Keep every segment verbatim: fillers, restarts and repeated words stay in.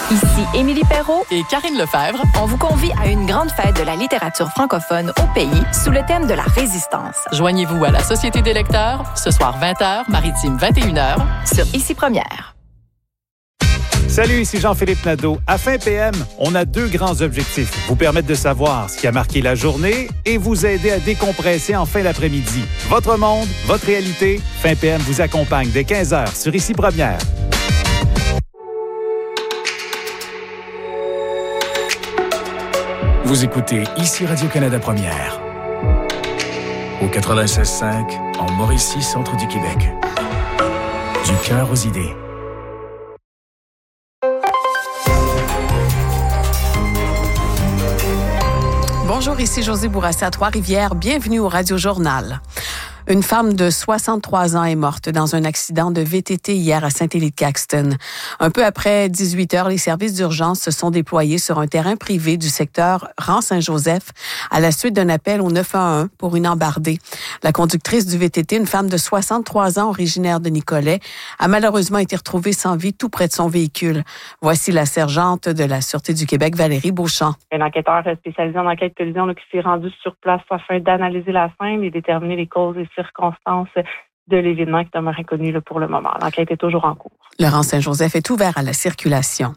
Ici Émilie Perrault et Karine Lefebvre. On vous convie à une grande fête de la littérature francophone au pays sous le thème de la résistance. Joignez-vous à la Société des lecteurs ce soir vingt heures, Maritime vingt et une heures, sur Ici Première. Salut, ici Jean-Philippe Nadeau. À Fin P M, on a deux grands objectifs. Vous permettre de savoir ce qui a marqué la journée et vous aider à décompresser en fin d'après-midi. Votre monde, votre réalité. Fin P M vous accompagne dès quinze heures sur Ici Première. Vous écoutez Ici Radio-Canada Première. Au quatre-vingt-seize cinq, en Mauricie, centre du Québec. Du cœur aux idées. Bonjour, ici Josée Bourassa à Trois-Rivières. Bienvenue au Radio Journal. Une femme de soixante-trois ans est morte dans un accident de V T T hier à Saint-Élie-de-Caxton. Un peu après dix-huit heures, les services d'urgence se sont déployés sur un terrain privé du secteur Rang-Saint-Joseph à la suite d'un appel au neuf un un pour une embardée. La conductrice du V T T, une femme de soixante-trois ans originaire de Nicolet, a malheureusement été retrouvée sans vie tout près de son véhicule. Voici la sergente de la Sûreté du Québec, Valérie Beauchamp. Un enquêteur spécialisé en enquête collision là, qui s'est rendu sur place afin d'analyser la scène et déterminer les causes et circonstances de l'événement qui demeure inconnu là, pour le moment. L'enquête est toujours en cours. Le Rang-Saint-Joseph est ouvert à la circulation.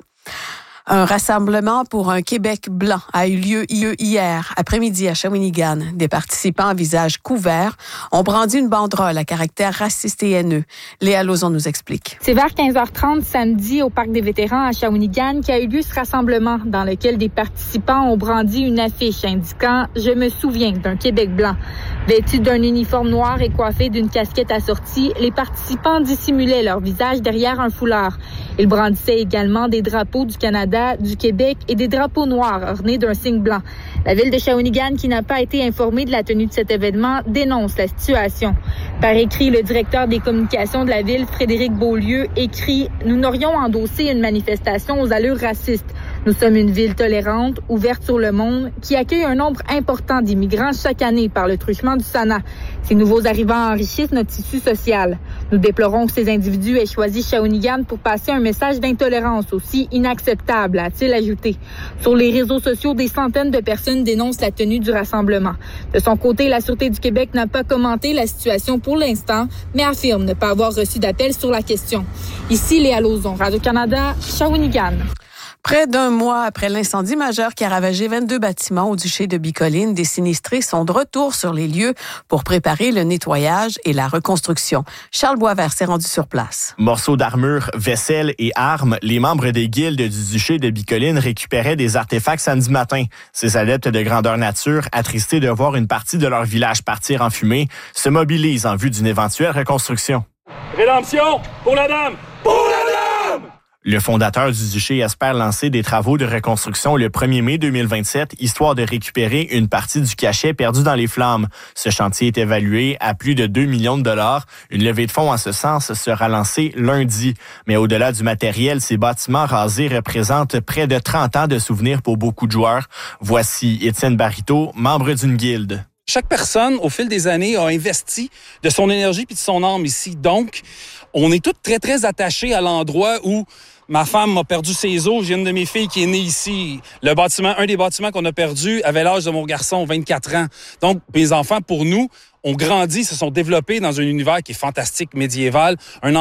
Un rassemblement pour un Québec blanc a eu lieu hier après-midi à Shawinigan. Des participants à visage couvert ont brandi une banderole à caractère raciste et haineux. Léa Lauzon nous explique. C'est vers quinze heures trente samedi au Parc des vétérans à Shawinigan qu'a eu lieu ce rassemblement dans lequel des participants ont brandi une affiche indiquant « Je me souviens d'un Québec blanc ». Vêtus d'un uniforme noir et coiffés d'une casquette assortie, les participants dissimulaient leur visage derrière un foulard. Ils brandissaient également des drapeaux du Canada, du Québec et des drapeaux noirs ornés d'un signe blanc. La ville de Shawinigan, qui n'a pas été informée de la tenue de cet événement, dénonce la situation. Par écrit, le directeur des communications de la ville, Frédéric Beaulieu, écrit « Nous n'aurions endossé une manifestation aux allures racistes. Nous sommes une ville tolérante, ouverte sur le monde, qui accueille un nombre important d'immigrants chaque année par le truchement du S A N A. Ces nouveaux arrivants enrichissent notre tissu social. Nous déplorons que ces individus aient choisi Shawinigan pour passer un message d'intolérance aussi inacceptable, a-t-il ajouté. Sur les réseaux sociaux, des centaines de personnes dénoncent la tenue du rassemblement. De son côté, la Sûreté du Québec n'a pas commenté la situation pour l'instant, mais affirme ne pas avoir reçu d'appel sur la question. Ici, Léa Lauzon, Radio-Canada, Shawinigan. Près d'un mois après l'incendie majeur qui a ravagé vingt-deux bâtiments au duché de Bicoline, des sinistrés sont de retour sur les lieux pour préparer le nettoyage et la reconstruction. Charles Boisvert s'est rendu sur place. Morceaux d'armure, vaisselle et armes, les membres des guildes du duché de Bicoline récupéraient des artefacts samedi matin. Ces adeptes de grandeur nature, attristés de voir une partie de leur village partir en fumée, se mobilisent en vue d'une éventuelle reconstruction. Rédemption pour la dame! Pour la dame! Le fondateur du duché espère lancer des travaux de reconstruction le premier mai deux mille vingt-sept, histoire de récupérer une partie du cachet perdu dans les flammes. Ce chantier est évalué à plus de deux millions de dollars. Une levée de fonds en ce sens sera lancée lundi. Mais au-delà du matériel, ces bâtiments rasés représentent près de trente ans de souvenirs pour beaucoup de joueurs. Voici Étienne Barito, membre d'une guilde. Chaque personne, au fil des années, a investi de son énergie puis de son âme ici. Donc, on est tous très, très attachés à l'endroit où ma femme m'a perdu ses os. J'ai une de mes filles qui est née ici. Le bâtiment, un des bâtiments qu'on a perdu avait l'âge de mon garçon, vingt-quatre ans. Donc, mes enfants, pour nous, ont grandi, se sont développés dans un univers qui est fantastique, médiéval. Un